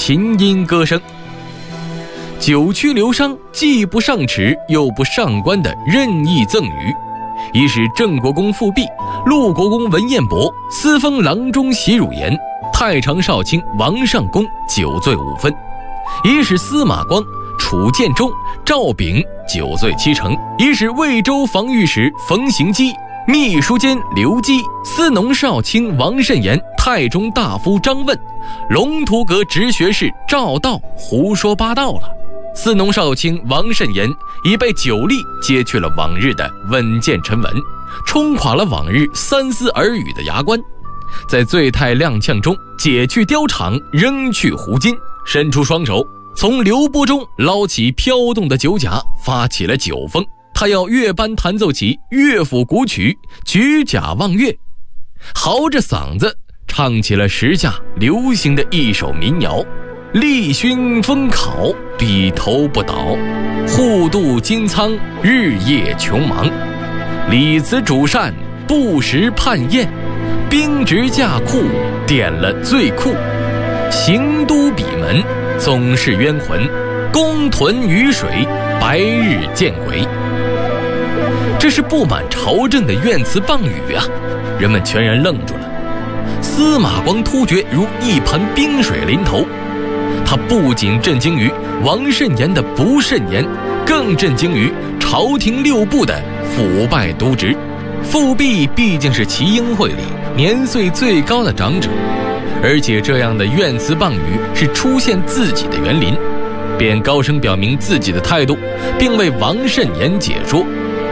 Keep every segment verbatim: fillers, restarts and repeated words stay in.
琴音歌声。九曲流觞既不上尺又不上官的任意赠语，已使郑国公复辟，陆国公文彦博私封郎中席汝言，太常少卿王尚公酒醉五分，已使司马光、楚建中、赵炳酒醉七成，已使魏州防御使冯行基、秘书监刘基、司农少卿王慎言、太中大夫张问、龙图阁直学士赵道胡说八道了。司农少卿王慎言已被酒力揭去了往日的稳健沉稳，冲垮了往日三思而语的牙关，在醉态踉跄中解去貂氅，扔去胡巾，伸出双手从流波中捞起飘动的酒甲，发起了酒风。他要乐班弹奏起乐府古曲《举甲望月》，嚎着嗓子唱起了时下流行的一首民谣：立勋封考，笔头不倒；户渡金仓，日夜穷忙。李子主膳，不时盼宴；兵职驾库，点了最酷。行都笔门，总是冤魂；公屯雨水，白日见鬼。这是布满朝政的怨词棒语啊！人们全然愣住了。司马光突厥如一盆冰水淋头，他不仅震惊于王慎言的不慎言，更震惊于朝廷六部的腐败渎职。复辟毕竟是齐英会里年岁最高的长者，而且这样的怨词棒语是出现自己的园林，便高声表明自己的态度，并为王慎言解说。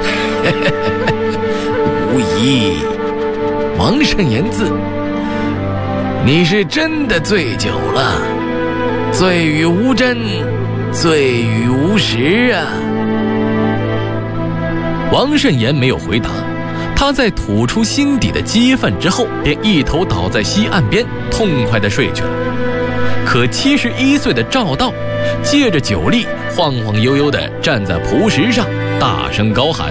无疑，王慎言字，你是真的醉酒了，醉与无真，醉与无实啊！王慎言没有回答，他在吐出心底的激愤之后，便一头倒在溪岸边，痛快地睡去了。可七十一岁的赵道借着酒力，晃晃悠悠地站在蒲石上，大声高喊：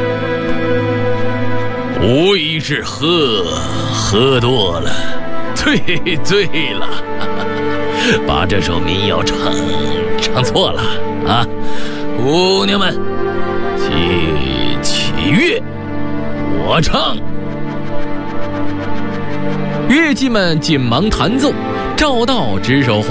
无疑是喝喝多了，醉醉了，把这首民谣唱唱错了啊！姑娘们，起起乐，我唱。乐伎们紧忙弹奏，赵道指手画